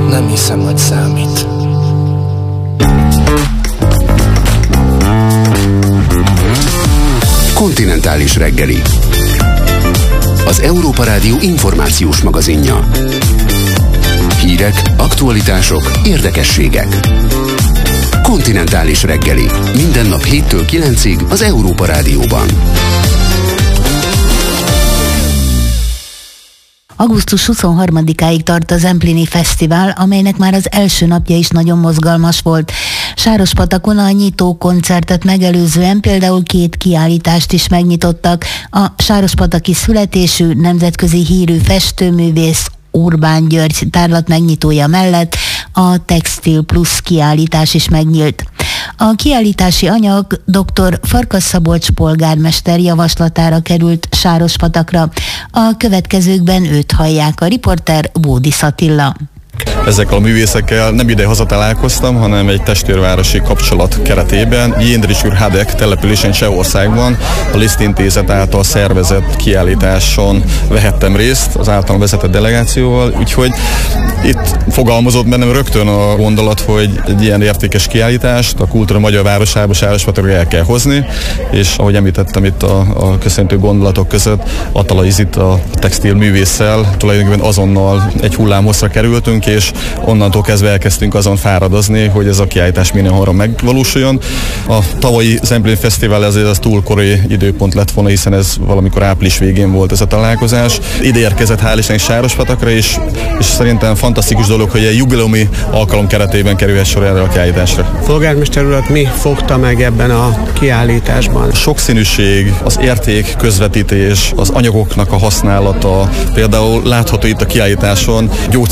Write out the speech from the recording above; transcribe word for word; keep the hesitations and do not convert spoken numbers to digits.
Nem hiszem, hogy számít. Kontinentális reggeli. Az Európa Rádió információs magazinja. Hírek, aktualitások, érdekességek. Kontinentális reggeli. Minden nap héttől kilencig az Európa Rádióban. augusztus huszonharmadikáig tart a Zemplini Fesztivál, amelynek már az első napja is nagyon mozgalmas volt. Sárospatakon a nyitó koncertet megelőzően például két kiállítást is megnyitottak. A sárospataki születésű, nemzetközi hírű festőművész Urbán György tárlat megnyitója mellett a Textil Plus kiállítás is megnyílt. A kiállítási anyag dr. Farkas Szabolcs polgármester javaslatára került Sárospatakra. A következőkben őt hallják, a riporter Bódis Attila. Ezekkel a művészekkel nem ide-haza találkoztam, hanem egy testvérvárosi kapcsolat keretében Jindřichůr Hradec településen Csehországban a Liszt Intézet által szervezett kiállításon vehettem részt az általam vezetett delegációval, úgyhogy itt fogalmazott bennem rögtön a gondolat, hogy egy ilyen értékes kiállítást a kultúra magyar városába, Sárospatakra el kell hozni, és ahogy említettem itt a, a köszöntő gondolatok között, Attala Izit a textil művésszel tulajdonképpen azonnal egy hullámhosszra kerültünk, és onnantól kezdve elkezdtünk azon fáradozni, hogy ez a kiállítás minél hamarabb megvalósuljon. A tavalyi Zemplini Fesztivál azért az túl korai időpont lett volna, hiszen ez valamikor április végén volt ez a találkozás. Ide érkezett hál' Istennek Sárospatakra is, és szerintem fantasztikus dolog, hogy egy jubileumi alkalom keretében kerülhet sor erre a kiállításra. Polgármester urat mi fogta meg ebben a kiállításban? A sokszínűség, az érték közvetítés, az anyagoknak a használata, például látható itt a kiállításon